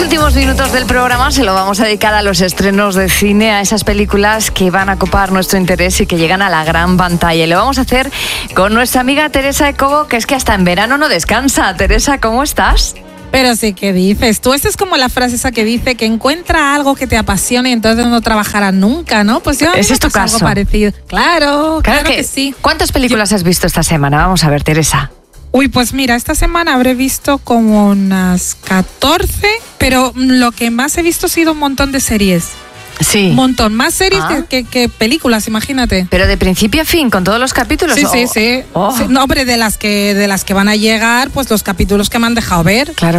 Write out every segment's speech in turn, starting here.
últimos minutos del programa se lo vamos a dedicar a los estrenos de cine, a esas películas que van a copar nuestro interés y que llegan a la gran pantalla. Y lo vamos a hacer con nuestra amiga Teresa de Cobo, que es que hasta en verano no descansa. Teresa, ¿cómo estás? Pero sí, ¿qué dices tú? Esta es como la frase esa que dice que encuentra algo que te apasione y entonces no trabajarás nunca, ¿no? Pues yo ¿Ese es tu caso? Algo parecido. Claro que sí. ¿Cuántas películas has visto esta semana? Vamos a ver, Teresa. Uy, pues mira, esta semana habré visto como unas 14, pero lo que más he visto ha sido un montón de series. Sí. Un montón, más series que películas, imagínate. Pero de principio a fin, con todos los capítulos. Sí. Sí, no, hombre, de las que van a llegar, pues los capítulos que me han dejado ver. Claro.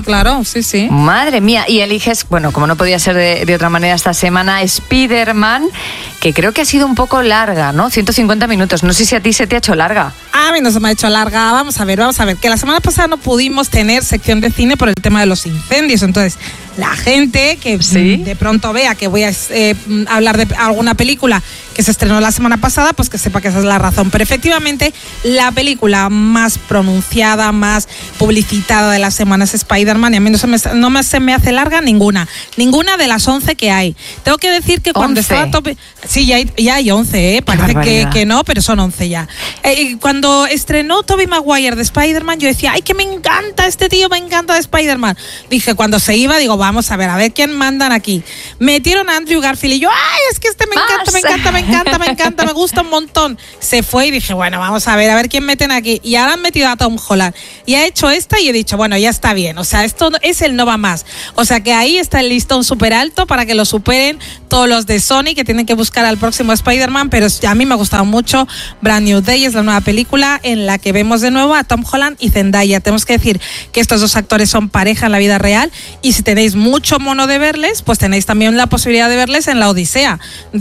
Sí. Madre mía, y eliges, bueno, como no podía ser de otra manera esta semana, Spider-Man, que creo que ha sido un poco larga, ¿no? 150 minutos. No sé si a ti se te ha hecho larga. A mí no se me ha hecho larga. Vamos a ver, que la semana pasada no pudimos tener sección de cine por el tema de los incendios. Entonces, la gente que de pronto vea que voy a hablar de alguna película que se estrenó la semana pasada, pues que sepa que esa es la razón. Pero efectivamente, la película más pronunciada, más publicitada de la semana es Spider-Man, y a mí no se me hace larga ninguna de las 11 que hay. Tengo que decir que cuando estaba tope... Sí, ya hay 11, parece que no, pero son 11 ya. Cuando estrenó Tobey Maguire de Spider-Man, yo decía, ¡ay, que me encanta este tío, me encanta de Spider-Man! Dije, cuando se iba, digo, vamos a ver quién mandan aquí. Metieron a Andrew Garfield y yo, ¡ay, es que este me encanta, me gusta un montón! Se fue y dije, bueno, vamos a ver quién meten aquí. Y ahora han metido a Tom Holland. Y ha hecho esta y he dicho, bueno, ya está bien. O sea, esto es el no va más. O sea, que ahí está el listón súper alto para que lo superen todos los de Sony, que tienen que buscar al próximo Spider-Man. Pero a mí me ha gustado mucho. Brand New Day es la nueva película en la que vemos de nuevo a Tom Holland y Zendaya. Tenemos que decir que estos dos actores son pareja en la vida real, y si tenéis mucho mono de verles, pues tenéis también la posibilidad de verles en La Odisea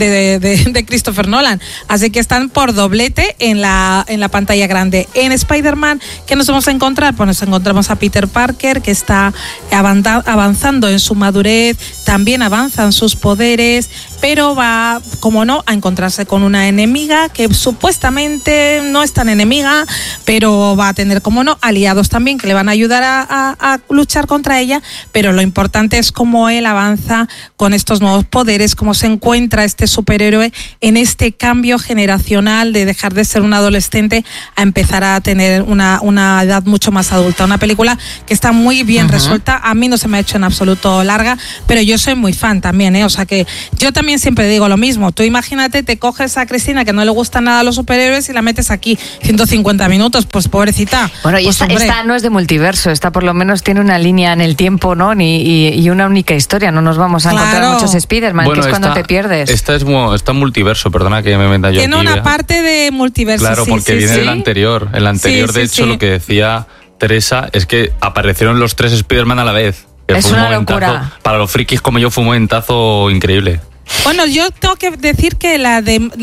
de Christopher Nolan. Así que están por doblete en la pantalla grande. En Spider-Man, ¿qué nos vamos a encontrar? Pues nos encontramos a Peter Parker, que está avanzando en su madurez, también avanzan sus poderes, pero va, como no, a encontrarse con una enemiga que supuestamente no es tan enemiga, pero va a tener, como no, aliados también que le van a ayudar a luchar contra ella. Pero lo importante es cómo él avanza con estos nuevos poderes, cómo se encuentra este superhéroe en este cambio generacional de dejar de ser un adolescente a empezar a tener una edad mucho más adulta. Una película que está muy bien resuelta. A mí no se me ha hecho en absoluto larga, pero yo soy muy fan también, O sea que yo también siempre digo lo mismo. Tú imagínate, te coges a Cristina, que no le gustan nada los superhéroes, y la metes aquí 150 minutos, pues pobrecita. Bueno, y pues, esta no es de multiverso, esta por lo menos tiene una línea en el tiempo, ¿no? Y una única historia, no nos vamos a encontrar muchos Spider-Man, que es cuando te pierdes. Está en multiverso, perdona que me meta yo tiene aquí. Tiene una parte de multiverso, claro, porque viene del anterior. El anterior, de hecho, lo que decía Teresa es que aparecieron los 3 Spider-Man a la vez. Es una locura. Para los frikis como yo fue un momentazo increíble. Bueno, yo tengo que decir que la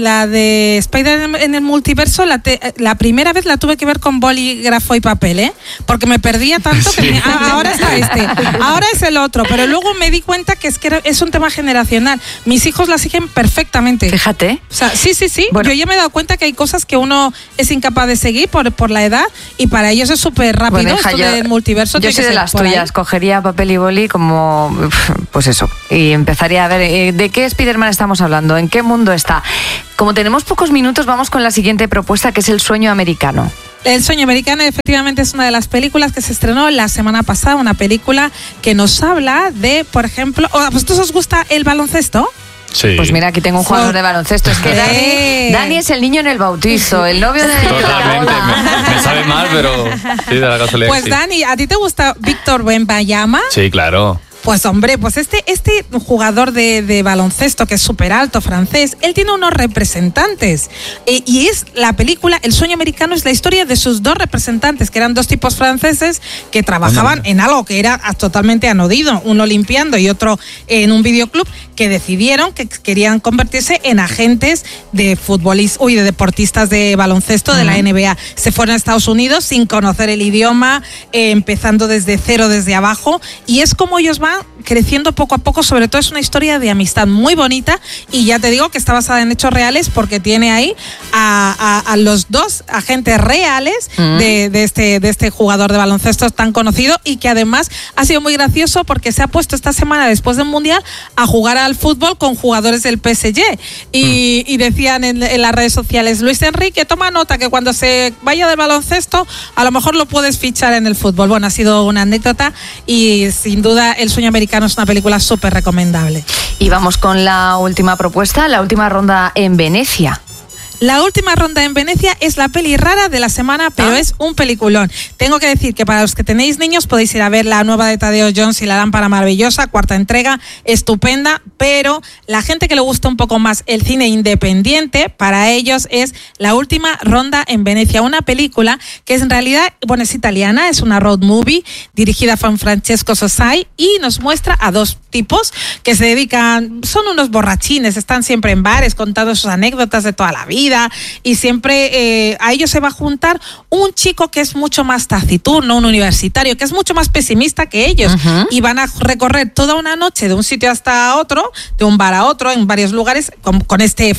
de Spider-Man en el multiverso, la primera vez la tuve que ver con bolígrafo y papel, porque me perdía tanto que ahora está ahora es el otro, pero luego me di cuenta que es un tema generacional. Mis hijos la siguen perfectamente. Fíjate. O sea, sí. Bueno, yo ya me he dado cuenta que hay cosas que uno es incapaz de seguir por la edad, y para ellos es súper rápido. Bueno, esto del multiverso. Yo soy de las tuyas, cogería papel y boli como, pues eso, y empezaría a ver de qué Spider-Man estamos hablando, en qué mundo está. Como tenemos pocos minutos, vamos con la siguiente propuesta, que es El Sueño Americano. El Sueño Americano efectivamente es una de las películas que se estrenó la semana pasada, una película que nos habla de, por ejemplo, ¿a vosotros os gusta el baloncesto? Sí. Pues mira, aquí tengo un jugador de baloncesto. Es que Dani es el niño en el bautizo, el novio de... Totalmente, me sabe mal, pero sí, de la casualidad. Pues sí. Dani, ¿a ti te gusta Víctor Wembanyama? Sí, claro. Pues hombre, pues este jugador de baloncesto, que es súper alto, francés, él tiene unos representantes, y es la película El Sueño Americano, es la historia de sus 2 representantes, que eran 2 tipos franceses que trabajaban en algo que era totalmente anodino, uno limpiando y otro en un videoclub, que decidieron que querían convertirse en agentes de de deportistas de baloncesto de la NBA. Se fueron a Estados Unidos sin conocer el idioma, empezando desde cero, desde abajo, y es como ellos van va creciendo poco a poco, sobre todo es una historia de amistad muy bonita y ya te digo que está basada en hechos reales porque tiene ahí a los dos agentes reales de este jugador de baloncesto tan conocido y que además ha sido muy gracioso porque se ha puesto esta semana después del Mundial a jugar al fútbol con jugadores del PSG y decían en las redes sociales: Luis Enrique, toma nota que cuando se vaya del baloncesto a lo mejor lo puedes fichar en el fútbol. Bueno, ha sido una anécdota y sin duda El sueño americano es una película súper recomendable. Y vamos con la última propuesta, la última ronda en Venecia. La última ronda en Venecia es la peli rara de la semana, pero es un peliculón. Tengo que decir que para los que tenéis niños podéis ir a ver la nueva de Tadeo Jones y la lámpara maravillosa, 4ª entrega, estupenda, pero la gente que le gusta un poco más el cine independiente, para ellos es La última ronda en Venecia, una película que es en realidad, bueno, es italiana, es una road movie dirigida por Francesco Sosai y nos muestra a dos tipos que se dedican, son unos borrachines, están siempre en bares contando sus anécdotas de toda la vida y siempre a ellos se va a juntar un chico que es mucho más taciturno, un universitario que es mucho más pesimista que ellos y van a recorrer toda una noche de un sitio hasta otro, de un bar a otro, en varios lugares con este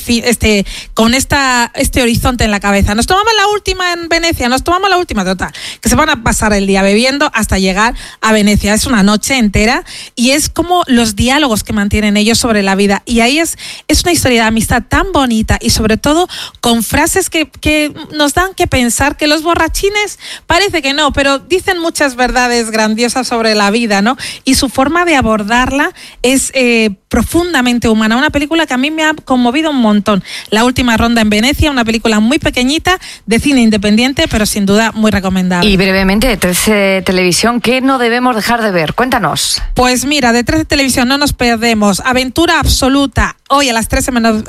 horizonte en la cabeza. Nos tomamos la última en Venecia, nos tomamos la última, total, que se van a pasar el día bebiendo hasta llegar a Venecia. Es una noche entera y es como los diálogos que mantienen ellos sobre la vida y ahí es una historia de amistad tan bonita y sobre todo con frases que nos dan que pensar, que los borrachines parece que no, pero dicen muchas verdades grandiosas sobre la vida, ¿no? Y su forma de abordarla es profundamente humana. Una película que a mí me ha conmovido un montón. La última ronda en Venecia, una película muy pequeñita, de cine independiente, pero sin duda muy recomendable. Y brevemente, de 13 Televisión, ¿qué no debemos dejar de ver? Cuéntanos. Pues mira, de 13 Televisión no nos perdemos Aventura Absoluta, hoy a las 3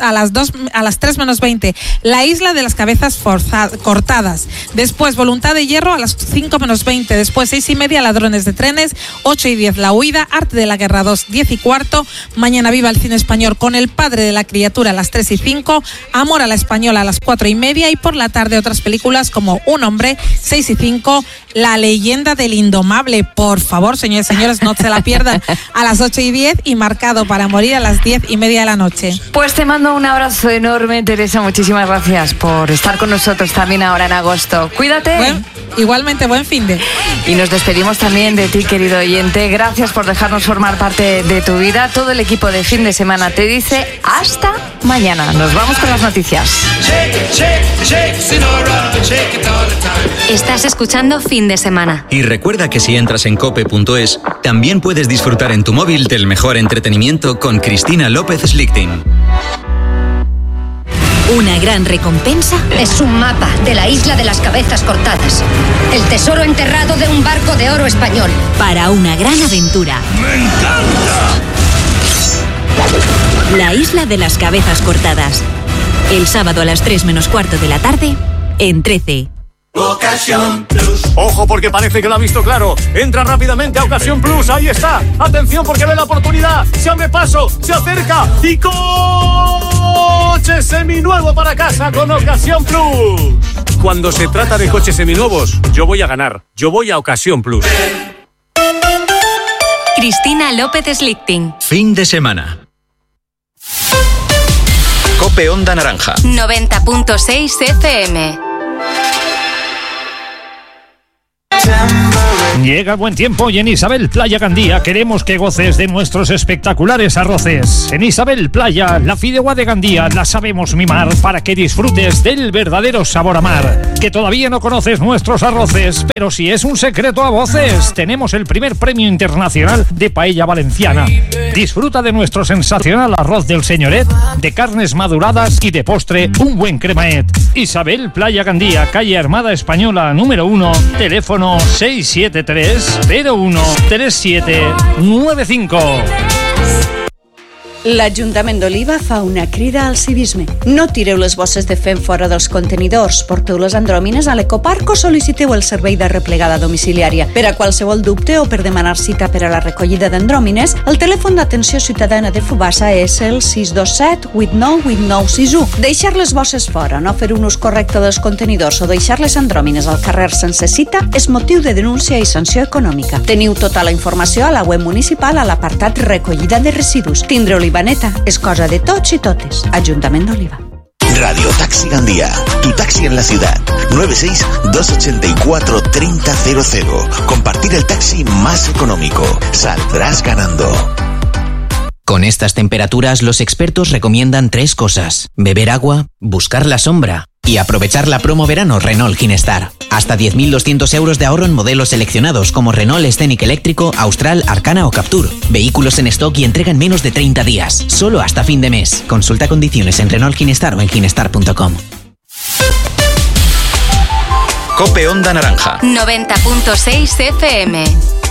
menos 20, La isla de las cabezas cortadas. Después Voluntad de hierro a las 5 menos 20. Después 6:30, Ladrones de trenes. 8:10, La huida. Arte de la guerra 2, 10:15. Mañana viva el cine español con El padre de la criatura a las 3:05. Amor a la española a las 4:30. Y por la tarde otras películas como Un hombre, 6:05. La leyenda del indomable, por favor, señores y señores, no se la pierdan, a las 8:10. Y Marcado para morir a las 10:30 de la noche. Pues te mando un abrazo enorme, Teresa. Muchísimas gracias por estar con nosotros también ahora en agosto. Cuídate. Igualmente, buen fin de. Y nos despedimos también de ti, querido oyente. Gracias por dejarnos formar parte de tu vida. Todo el equipo de Fin de Semana te dice hasta mañana. Nos vamos con las noticias. Estás escuchando Fin de Semana. Y recuerda que si entras en cope.es, también puedes disfrutar en tu móvil del mejor entretenimiento con Cristina López Slichting. Una gran recompensa es un mapa de la isla de las cabezas cortadas. El tesoro enterrado de un barco de oro español. Para una gran aventura. ¡Me encanta! La isla de las cabezas cortadas. El sábado a las 3 menos cuarto de la tarde, en 13. Ocasión Plus. Ojo porque parece que lo ha visto claro. Entra rápidamente a Ocasión Plus. Ahí está. Atención porque ve la oportunidad. Se abre paso, se acerca y coche seminuevo para casa con Ocasión Plus. Cuando se trata de coches seminuevos, yo voy a ganar. Yo voy a Ocasión Plus. Cristina López Slichting. Fin de semana. Cope Onda Naranja. 90.6 FM. Llega el buen tiempo y en Isabel Playa Gandía queremos que goces de nuestros espectaculares arroces. En Isabel Playa, la fideuá de Gandía la sabemos mimar para que disfrutes del verdadero sabor a mar. Que todavía no conoces nuestros arroces, pero si es un secreto a voces, tenemos el primer premio internacional de paella valenciana. Disfruta de nuestro sensacional arroz del señoret, de carnes maduradas y de postre un buen cremaet. Isabel Playa Gandía, calle Armada Española número 1, teléfono 673 01 3795. L'Ajuntament d'Oliva fa una crida al civisme. No tireu les bosses de fem fora dels contenidors, porteu les andròmines a l'ecoparc o sol·liciteu el servei de replegada domiciliària. Per a qualsevol dubte o per demanar cita per a la recollida d'andròmines, el telèfon d'atenció ciutadana de Fubassa és el 627 89 8961. Deixar les bosses fora, no fer un ús correcte dels contenidors o deixar les andròmines al carrer sense cita és motiu de denúncia i sanció econòmica. Teniu tota la informació a la web municipal a l'apartat recollida de residus. Tindre Olivaneta és cosa de tots i totes. Ajuntament d'Oliva. Radio Taxi Gandía, tu taxi en la ciudad. 96-284-3000. Compartir el taxi más económico. Saldrás ganando. Con estas temperaturas, los expertos recomiendan 3 cosas: beber agua, buscar la sombra y aprovechar la promo verano Renault Ginestar. Hasta 10.200 euros de ahorro en modelos seleccionados como Renault Scenic Eléctrico, Austral, Arcana o Captur. Vehículos en stock y entrega en menos de 30 días. Solo hasta fin de mes. Consulta condiciones en Renault Ginestar o en ginestar.com. Cope Onda Naranja 90.6 FM.